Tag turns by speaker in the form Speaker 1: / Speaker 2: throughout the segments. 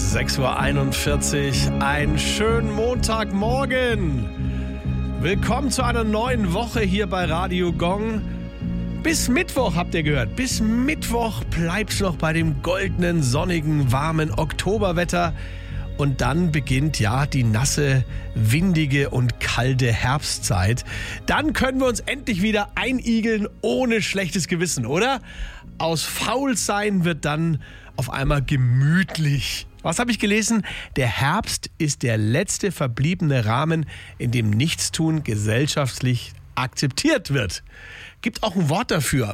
Speaker 1: 6:41 Uhr, einen schönen Montagmorgen. Willkommen zu einer neuen Woche hier bei Radio Gong. Bis Mittwoch habt ihr gehört. Bis Mittwoch bleibt's noch bei dem goldenen, sonnigen, warmen Oktoberwetter. Und dann beginnt ja die nasse, windige und kalte Herbstzeit. Dann können wir uns endlich wieder einigeln ohne schlechtes Gewissen, oder? Aus Faulsein wird dann auf einmal gemütlich. Was habe ich gelesen? Der Herbst ist der letzte verbliebene Rahmen, in dem Nichtstun gesellschaftlich akzeptiert wird. Gibt auch ein Wort dafür.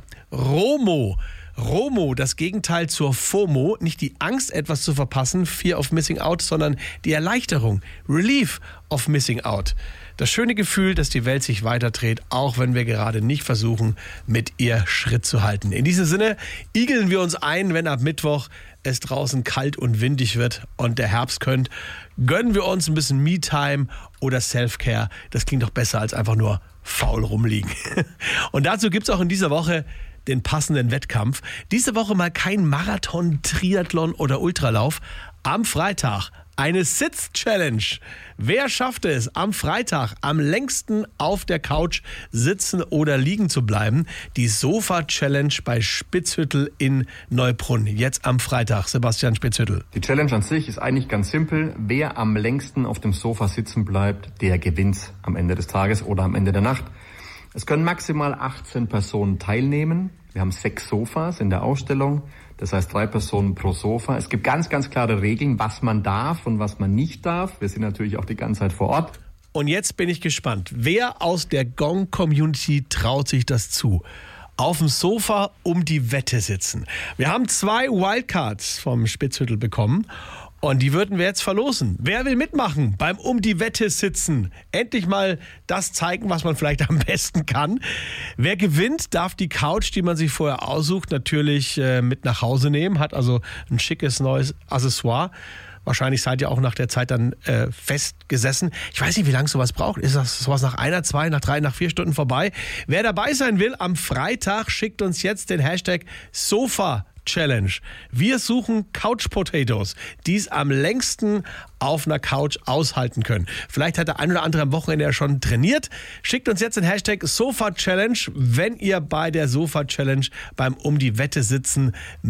Speaker 1: ROMO. ROMO, das Gegenteil zur FOMO, nicht die Angst, etwas zu verpassen, Fear of Missing Out, sondern die Erleichterung, Relief of Missing Out. Das schöne Gefühl, dass die Welt sich weiterdreht, auch wenn wir gerade nicht versuchen, mit ihr Schritt zu halten. In diesem Sinne igeln wir uns ein, wenn ab Mittwoch es draußen kalt und windig wird und der Herbst kommt. Gönnen wir uns ein bisschen Me-Time oder Self-Care. Das klingt doch besser als einfach nur faul rumliegen. Und dazu gibt es auch in dieser Woche den passenden Wettkampf. Diese Woche mal kein Marathon, Triathlon oder Ultralauf. Am Freitag eine Sitz-Challenge. Wer schafft es, am Freitag am längsten auf der Couch sitzen oder liegen zu bleiben? Die Sofa-Challenge bei Spitzhüttel in Neubrunn. Jetzt am Freitag. Sebastian Spitzhüttel.
Speaker 2: Die Challenge an sich ist eigentlich ganz simpel. Wer am längsten auf dem Sofa sitzen bleibt, der gewinnt am Ende des Tages oder am Ende der Nacht. Es können maximal 18 Personen teilnehmen. Wir haben 6 Sofas in der Ausstellung. Das heißt 3 Personen pro Sofa. Es gibt ganz, ganz klare Regeln, was man darf und was man nicht darf. Wir sind natürlich auch die ganze Zeit vor Ort.
Speaker 1: Und jetzt bin ich gespannt. Wer aus der Gong-Community traut sich das zu? Auf dem Sofa um die Wette sitzen. Wir haben 2 Wildcards vom Spitzhüttel bekommen. Und die würden wir jetzt verlosen. Wer will mitmachen beim Um die Wette sitzen? Endlich mal das zeigen, was man vielleicht am besten kann. Wer gewinnt, darf die Couch, die man sich vorher aussucht, natürlich mit nach Hause nehmen. Hat also ein schickes neues Accessoire. Wahrscheinlich seid ihr auch nach der Zeit dann festgesessen. Ich weiß nicht, wie lange sowas braucht. Ist das sowas nach 1, 2, nach 3, nach 4 Stunden vorbei? Wer dabei sein will, am Freitag schickt uns jetzt den Hashtag Sofa Challenge. Wir suchen Couch Potatoes, die es am längsten auf einer Couch aushalten können. Vielleicht hat der ein oder andere am Wochenende ja schon trainiert. Schickt uns jetzt den Hashtag Sofa Challenge, wenn ihr bei der Sofa Challenge beim Um die Wette sitzen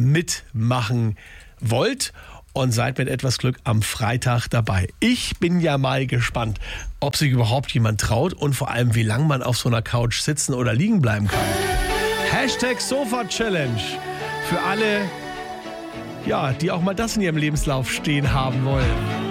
Speaker 1: mitmachen wollt. Und seid mit etwas Glück am Freitag dabei. Ich bin ja mal gespannt, ob sich überhaupt jemand traut und vor allem, wie lange man auf so einer Couch sitzen oder liegen bleiben kann. Hashtag Sofa Challenge. Für alle, ja, die auch mal das in ihrem Lebenslauf stehen haben wollen.